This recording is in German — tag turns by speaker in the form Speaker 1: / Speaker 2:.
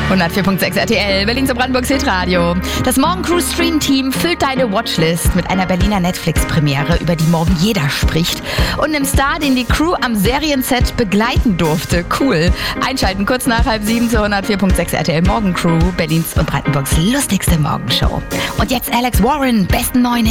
Speaker 1: 104.6 RTL, Berlins und Brandenburgs Hitradio. Das Morgen-Crew-Stream-Team füllt deine Watchlist mit einer Berliner Netflix-Premiere, über die morgen jeder spricht. Und einem Star, den die Crew am Serienset begleiten durfte. Cool. Einschalten kurz nach 6:30 zur 104.6 RTL Morgen-Crew, Berlins und Brandenburgs lustigste Morgenshow. Und jetzt Alex Warren, besten neuen